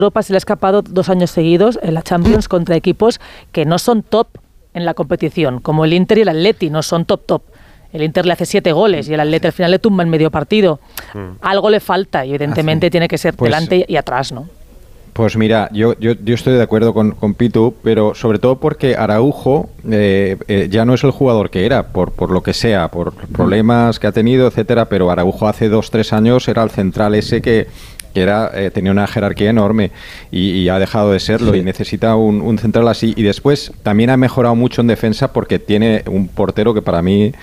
Europa se le ha escapado 2 años seguidos en la Champions contra equipos que no son top en la competición, como el Inter y el Atleti, no son top. El Inter le hace 7 goles y el Atleti al final le tumba en medio partido. Algo le falta y evidentemente tiene que ser delante y atrás, ¿no? Pues mira, yo estoy de acuerdo con Pitu, pero sobre todo porque Araujo ya no es el jugador que era, por lo que sea, por problemas que ha tenido, etcétera, pero Araujo hace 2-3 años era el central ese que tenía una jerarquía enorme y ha dejado de serlo, y necesita un central así. Y después también ha mejorado mucho en defensa porque tiene un portero que para mí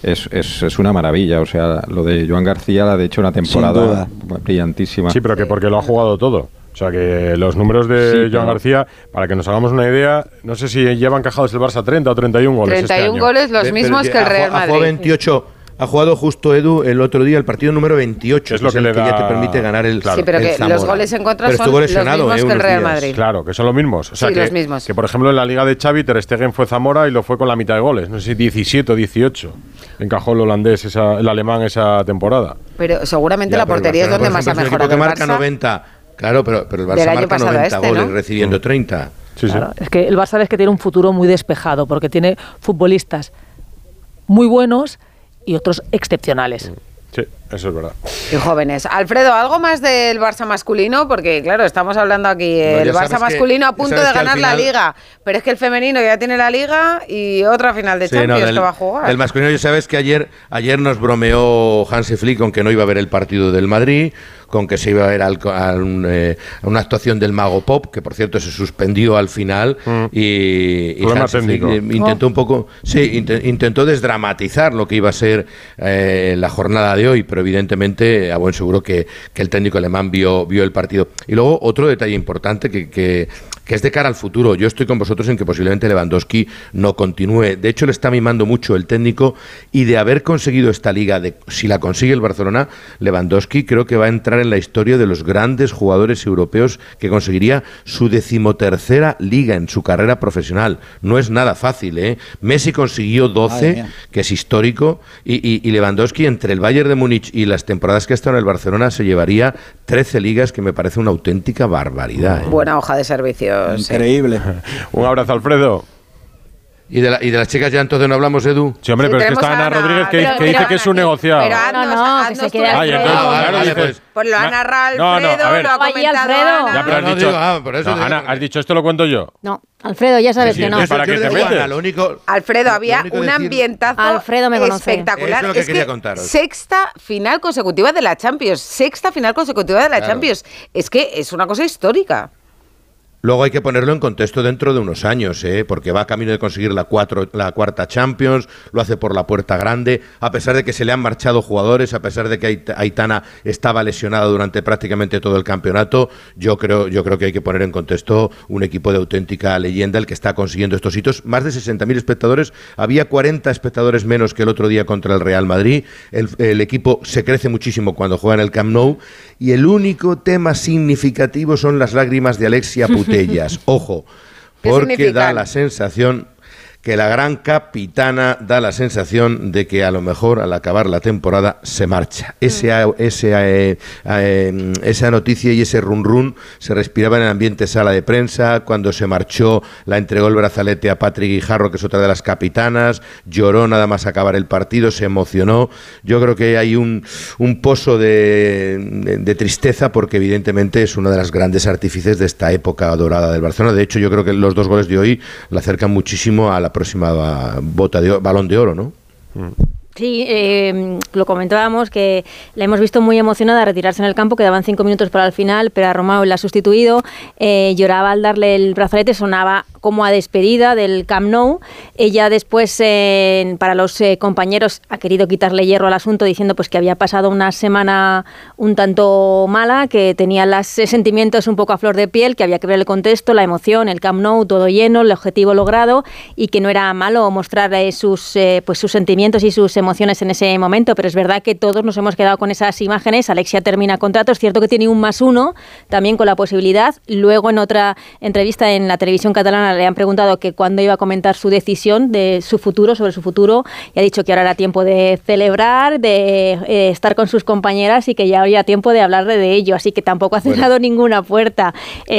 es una maravilla. O sea, lo de Joan García la ha hecho una temporada brillantísima. Sí, pero que porque lo ha jugado todo. O sea, que los números de Joan García, para que nos hagamos una idea, no sé si lleva encajados el Barça 30 o 31 goles 31 este año. goles, los mismos que el Real Madrid. Ha jugado 28. Ha jugado justo Edu el otro día el partido número 28, es lo que le da, ya te permite ganar el Claro. Sí, pero que los goles en contra son los mismos que el Real Madrid. Claro, que son los mismos. O sea, los mismos. Que por ejemplo en la Liga de Xavi, Ter Stegen fue Zamora y lo fue con la mitad de goles. No sé si 17 o 18 encajó el holandés, el alemán esa temporada. Pero seguramente la portería es donde más ha mejorado el que marca Barça. 90, claro, pero el Barça marca 90 goles, ¿no? Recibiendo 30. Sí, claro, es que el Barça ves que tiene un futuro muy despejado, porque tiene futbolistas muy buenos y otros excepcionales. Sí, eso es verdad. Y jóvenes. Alfredo, ¿algo más del Barça masculino? Porque, claro, estamos hablando aquí, el Barça masculino a punto de ganar la Liga, pero es que el femenino ya tiene la Liga y otra final de Champions que va a jugar. El masculino, ya sabes que ayer nos bromeó Hansi Flick con que no iba a ver el partido del Madrid, con que se iba a ver a una actuación del Mago Pop, que por cierto se suspendió al final, y Hansi Flick intentó un poco, intentó desdramatizar lo que iba a ser la jornada de hoy, pero evidentemente a buen seguro que el técnico alemán vio el partido. Y luego otro detalle importante que es de cara al futuro. Yo estoy con vosotros en que posiblemente Lewandowski no continúe. De hecho, le está mimando mucho el técnico, y de haber conseguido esta liga, si la consigue el Barcelona, Lewandowski creo que va a entrar en la historia de los grandes jugadores europeos, que conseguiría su 13ª liga en su carrera profesional. No es nada fácil, ¿eh? Messi consiguió 12, que es histórico, y Lewandowski, entre el Bayern de Múnich y las temporadas que ha estado en el Barcelona, se llevaría 13 ligas, que me parece una auténtica barbaridad, ¿eh? Buena hoja de servicio. Increíble. Un abrazo, Alfredo. ¿Y de las chicas ya entonces no hablamos, Edu? Sí, hombre, pero es que está Ana Rodríguez que dice que es un negociado. Pero que se quede pues lo ha narrado Alfredo, lo ha comentado Ana. Ya, pero has dicho, por eso Ana, has dicho esto, lo cuento yo. No, Alfredo, ya sabes que no. ¿Para qué te metes? Alfredo, había un ambientazo Alfredo me conoce. espectacular. Eso es lo que quería contaros. Sexta final consecutiva de la Champions. Champions. Es que es una cosa histórica. Luego hay que ponerlo en contexto dentro de unos años, porque va camino de conseguir la cuarta Champions, lo hace por la puerta grande, a pesar de que se le han marchado jugadores, a pesar de que Aitana estaba lesionada durante prácticamente todo el campeonato. Yo creo que hay que poner en contexto un equipo de auténtica leyenda el que está consiguiendo estos hitos. Más de 60.000 espectadores, había 40 espectadores menos que el otro día contra el Real Madrid. El equipo se crece muchísimo cuando juega en el Camp Nou, y el único tema significativo son las lágrimas de Alexia Putellas. Ojo, porque da la sensación que la gran capitana da la sensación de que a lo mejor al acabar la temporada se marcha. Esa noticia y ese run se respiraba en el ambiente sala de prensa. Cuando se marchó, la entregó el brazalete a Patrick Guijarro, que es otra de las capitanas, lloró nada más acabar el partido, se emocionó. Yo creo que hay un pozo de tristeza, porque evidentemente es una de las grandes artífices de esta época dorada del Barcelona. De hecho, yo creo que los 2 goles de hoy la acercan muchísimo a la próxima Balón de Oro, ¿no? Sí, lo comentábamos, que la hemos visto muy emocionada a retirarse en el campo, quedaban 5 minutos para el final, pero a Romao la ha sustituido, lloraba al darle el brazalete, sonaba como a despedida del Camp Nou. Ella después, para los compañeros, ha querido quitarle hierro al asunto, diciendo pues que había pasado una semana un tanto mala, que tenía los sentimientos un poco a flor de piel, que había que ver el contexto, la emoción, el Camp Nou todo lleno, el objetivo logrado, y que no era malo mostrar sus sentimientos y sus emociones en ese momento. Pero es verdad que todos nos hemos quedado con esas imágenes. Alexia termina contrato, es cierto que tiene un +1, también con la posibilidad. Luego, en otra entrevista en la televisión catalana, semana le han preguntado que cuándo iba a comentar su decisión de su futuro, sobre su futuro, y ha dicho que ahora era tiempo de celebrar, de estar con sus compañeras y que ya había tiempo de hablar de ello, así que tampoco ha cerrado ninguna puerta.